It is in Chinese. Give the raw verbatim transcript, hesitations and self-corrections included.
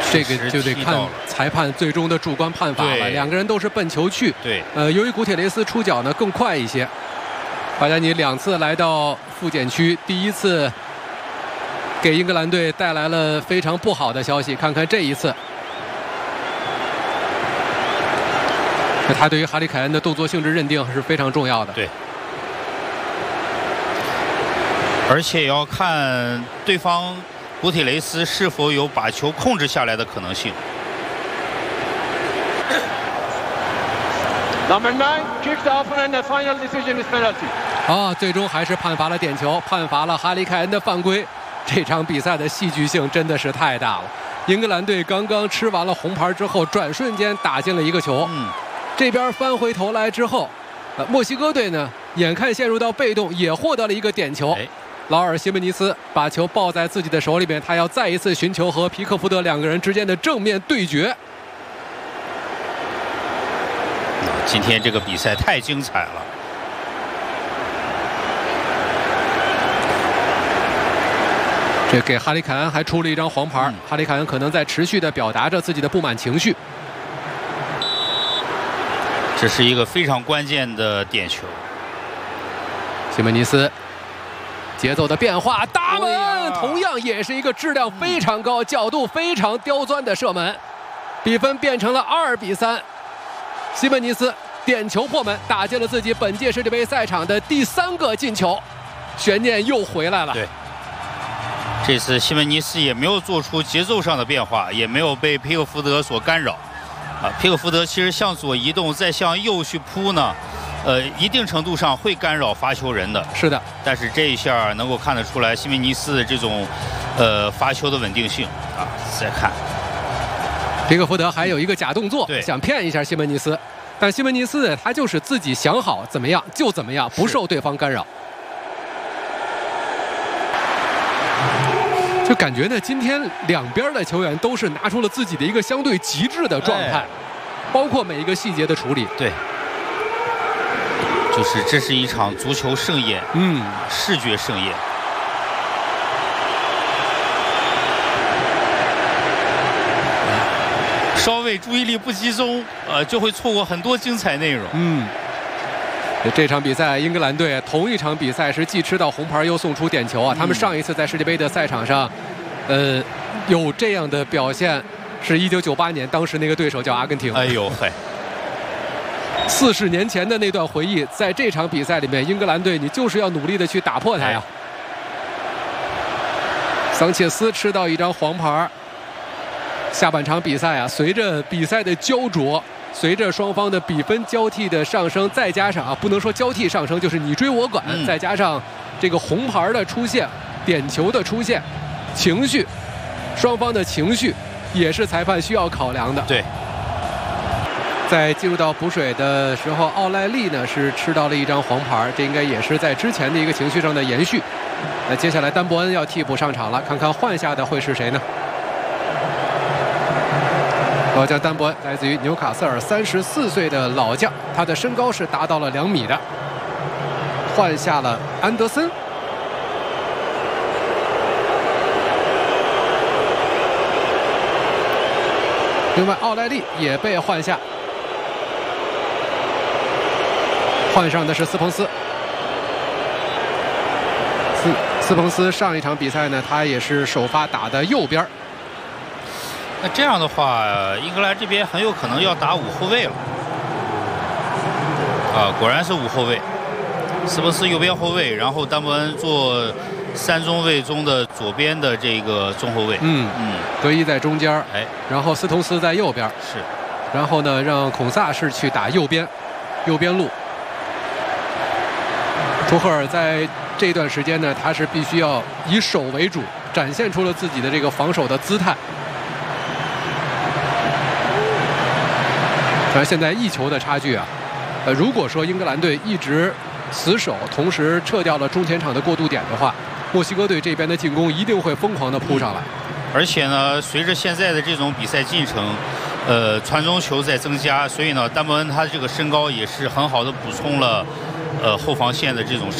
这个就得看裁判最终的主观判罚了。两个人都是奔球去。 对。 呃，由于古铁雷斯出脚呢更快一些，巴加尼两次来到复检区，第一次给英格兰队带来了非常不好的消息。看看这一次，那他对于哈里凯恩的动作性质认定是非常重要的。 对。而且要看对方古铁雷斯是否有把球控制下来的可能性。 Number nine kicked off and the final decision is penalty. 啊，最终还是判罚了点球，判罚了哈里凯恩的犯规。这场比赛的戏剧性真的是太大了。英格兰队刚刚吃完了红牌之后，转瞬间打进了一个球。 嗯， 这边翻回头来之后，呃，墨西哥队呢，眼看陷入到被动，也获得了一个点球。 哎， 劳尔·西门尼斯把球抱在自己的手里面，他要再一次寻求和皮克福德两个人之间的正面对决。 今天这个比赛太精彩了。 这给哈里凯恩还出了一张黄牌，嗯、哈里凯恩可能在持续的表达着自己的不满情绪。 这是一个非常关键的点球。 西门尼斯节奏的变化，打门，哦、同样也是一个质量非常高、角度非常刁钻的射门，比分变成了二比三。西门尼斯点球破门，打进了自己本届世界杯赛场的第三个进球，悬念又回来了。 对，这次西门尼斯也没有做出节奏上的变化，也没有被皮克福德所干扰。啊，皮克福德其实向左移动，再向右去扑呢，呃，一定程度上会干扰罚球人的。 是的， 但是这一下能够看得出来西门尼斯的这种，呃，罚球的稳定性啊。再看。 皮克福德还有一个假动作， 对， 想骗一下西门尼斯，但西门尼斯他就是自己想好怎么样就怎么样，不受对方干扰。就感觉呢，今天两边的球员都是拿出了自己的一个相对极致的状态，哎、包括每一个细节的处理。 对，就是这是一场足球盛宴， 嗯， 视觉盛宴。稍微注意力不集中，呃，就会错过很多精彩内容。 嗯，这场比赛，英格兰队同一场比赛是既吃到红牌又送出点球啊！嗯、他们上一次在世界杯的赛场上，呃，有这样的表现，是一九九八年，当时那个对手叫阿根廷。 哎呦嘿！ 四十年前的那段回忆，在这场比赛里面，英格兰队你就是要努力的去打破它呀。哎、桑切斯吃到一张黄牌。下半场比赛啊，随着比赛的焦灼，随着双方的比分交替的上升，再加上啊，不能说交替上升，就是你追我赶，嗯、再加上这个红牌的出现、点球的出现，情绪，双方的情绪也是裁判需要考量的。 对， 在进入到补水的时候，奥莱利呢是吃到了一张黄牌，这应该也是在之前的一个情绪上的延续。那接下来丹伯恩要替补上场了，看看换下的会是谁呢？老将丹伯恩来自于纽卡斯尔，三十四岁的老将，他的身高是达到了两米的。换下了安德森。另外，奥莱利也被换下，换上的是斯彭斯。斯斯彭斯上一场比赛呢，他也是首发打的右边。 那这样的话，英格兰这边很有可能要打五后卫了。啊，果然是五后卫，斯彭斯右边后卫，然后丹伯恩做三中卫中的左边的这个中后卫。 嗯嗯，德伊在中间， 哎， 然后斯通斯在右边。 是， 然后呢，让孔萨是去打右边，右边路。图赫尔在这段时间呢，他是必须要以守为主，展现出了自己的这个防守的姿态。反正现在一球的差距啊，呃，如果说英格兰队一直死守，同时撤掉了中前场的过渡点的话，墨西哥队这边的进攻一定会疯狂的扑上来。 而且呢，随着现在的这种比赛进程，呃，传中球在增加，所以呢，丹伯恩他这个身高也是很好的补充了，呃，后防线的这种